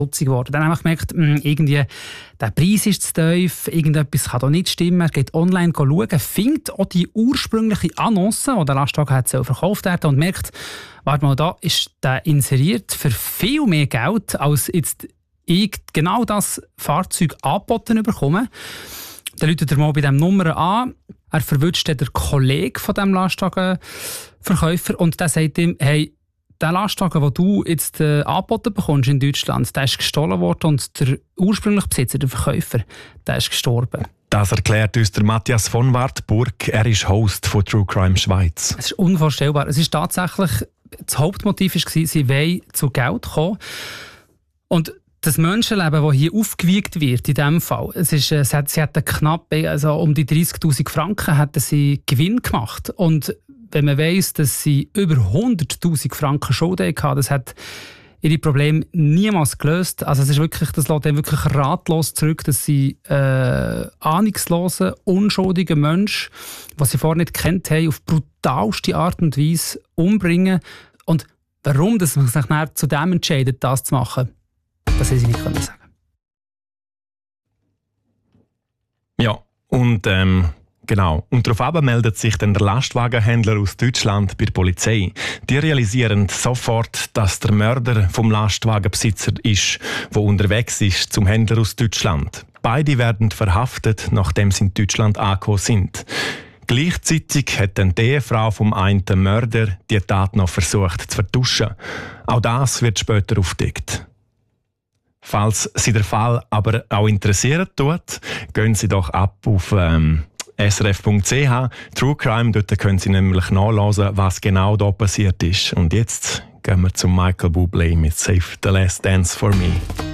geworden. Dann habe ich gemerkt, irgendwie der Preis ist zu tief, irgendetwas kann da nicht stimmen. Er geht online schauen, findet auch die ursprüngliche Annonce, die der Lastwagen hat verkauft hat und merkt, warte mal, da ist der inseriert für viel mehr Geld, als jetzt ich genau das Fahrzeug angeboten bekomme. Dann ruft er mal bei diesem Nummer an. Er verwünscht den Kollegen von diesem Lastwagenverkäufer und der sagt ihm, hey, der Lastwagen, den du jetzt angeboten bekommst in Deutschland, der ist gestohlen worden und der ursprüngliche Besitzer, der Verkäufer, der ist gestorben. Das erklärt uns der Matthias von Wartburg. Er ist Host von True Crime Schweiz. Es ist unvorstellbar. Es ist tatsächlich, das Hauptmotiv war, sie wollen zu Geld kommen. Und das Menschenleben, das hier aufgewiegt wird, in diesem Fall, sie hatten knapp um die 30'000 Franken hatten sie Gewinn gemacht. Und wenn man weiss, dass sie über 100'000 Franken Schulden hatten, das hat ihre Probleme niemals gelöst. Also es ist wirklich, das lässt wirklich ratlos zurück, dass sie ahnungslosen, unschuldigen Menschen, die sie vorher nicht kennt haben, auf brutalste Art und Weise umbringen. Und warum dass man sich dann zu dem entscheidet, das zu machen, das hätte sie nicht sagen können. Ja, und genau. Und darauf meldet sich dann der Lastwagenhändler aus Deutschland bei der Polizei. Die realisieren sofort, dass der Mörder vom Lastwagenbesitzer ist, der unterwegs ist zum Händler aus Deutschland. Beide werden verhaftet, nachdem sie in Deutschland angekommen sind. Gleichzeitig hat dann die Ehefrau vom einen Mörder die Tat noch versucht zu vertuschen. Auch das wird später aufgedeckt. Falls Sie den Fall aber auch interessiert tut, gehen Sie doch ab auf srf.ch. True Crime, dort können Sie nämlich nachlesen, was genau da passiert ist. Und jetzt gehen wir zu Michael Bublé mit Save the Last Dance for Me.